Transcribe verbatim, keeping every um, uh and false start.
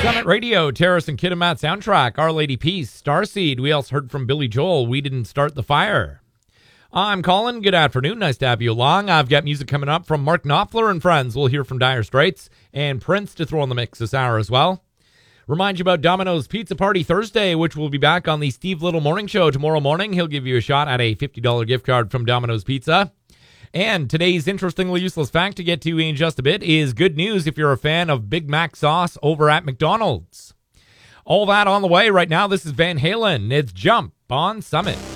Summit Radio, Terrace and Kitimat soundtrack, Our Lady Peace, Starseed. We also heard from Billy Joel, We Didn't Start the Fire. I'm Colin. Good afternoon. Nice to have you along. I've got music coming up from Mark Knopfler and friends. We'll hear from Dire Straits and Prince to throw in the mix this hour as well. Remind you about Domino's Pizza Party Thursday, which will be back on the Steve Little Morning Show tomorrow morning. He'll give you a shot at a fifty dollars gift card from Domino's Pizza. And today's interestingly useless fact to get to in just a bit is good news if you're a fan of Big Mac sauce over at McDonald's. All that on the way right now. This is Van Halen. It's Jump on Summit.